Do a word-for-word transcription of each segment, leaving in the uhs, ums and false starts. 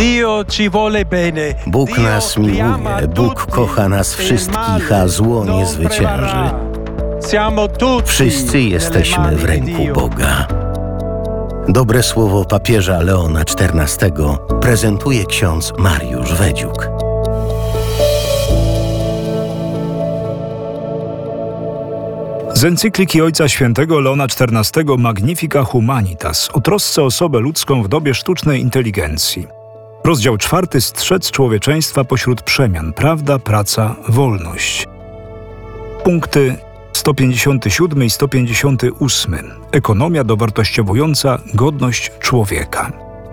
Bóg nas miłuje, Bóg kocha nas wszystkich, a zło nie zwycięży. Wszyscy jesteśmy w ręku Boga. Dobre słowo papieża Leona czternastego prezentuje ksiądz Mariusz Wedziuk. Z encykliki Ojca Świętego Leona czternastego Magnifica Humanitas o trosce o osobę ludzką w dobie sztucznej inteligencji. Rozdział czwarty. Strzec człowieczeństwa pośród przemian. Prawda, praca, wolność. Punkty sto pięćdziesiąty siódmy i sto pięćdziesiąty ósmy. Ekonomia dowartościowująca godność człowieka.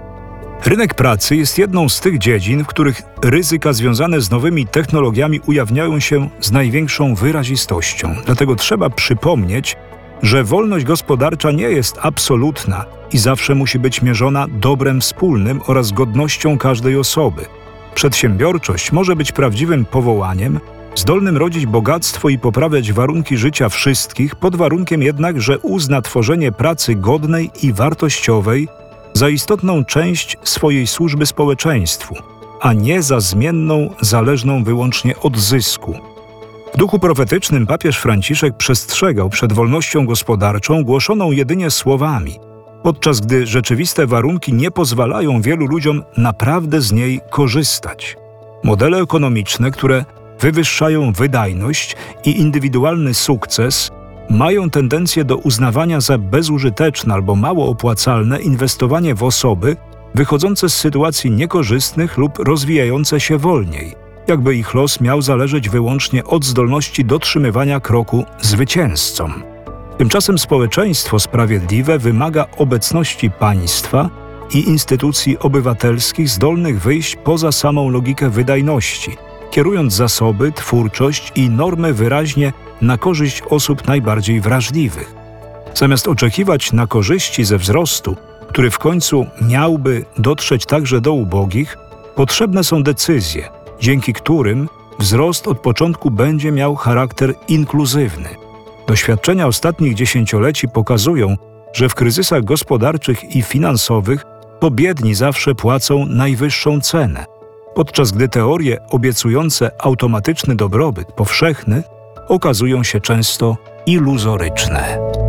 Rynek pracy jest jedną z tych dziedzin, w których ryzyka związane z nowymi technologiami ujawniają się z największą wyrazistością. Dlatego trzeba przypomnieć, że wolność gospodarcza nie jest absolutna i zawsze musi być mierzona dobrem wspólnym oraz godnością każdej osoby. Przedsiębiorczość może być prawdziwym powołaniem, zdolnym rodzić bogactwo i poprawiać warunki życia wszystkich, pod warunkiem jednak, że uzna tworzenie pracy godnej i wartościowej za istotną część swojej służby społeczeństwu, a nie za zmienną, zależną wyłącznie od zysku. W duchu profetycznym papież Franciszek przestrzegał przed wolnością gospodarczą głoszoną jedynie słowami, podczas gdy rzeczywiste warunki nie pozwalają wielu ludziom naprawdę z niej korzystać. Modele ekonomiczne, które wywyższają wydajność i indywidualny sukces, mają tendencję do uznawania za bezużyteczne albo mało opłacalne inwestowanie w osoby wychodzące z sytuacji niekorzystnych lub rozwijające się wolniej, jakby ich los miał zależeć wyłącznie od zdolności dotrzymywania kroku zwycięzcom. Tymczasem społeczeństwo sprawiedliwe wymaga obecności państwa i instytucji obywatelskich zdolnych wyjść poza samą logikę wydajności, kierując zasoby, twórczość i normy wyraźnie na korzyść osób najbardziej wrażliwych. Zamiast oczekiwać na korzyści ze wzrostu, który w końcu miałby dotrzeć także do ubogich, potrzebne są decyzje, dzięki którym wzrost od początku będzie miał charakter inkluzywny. Doświadczenia ostatnich dziesięcioleci pokazują, że w kryzysach gospodarczych i finansowych to biedni zawsze płacą najwyższą cenę, podczas gdy teorie obiecujące automatyczny dobrobyt powszechny okazują się często iluzoryczne.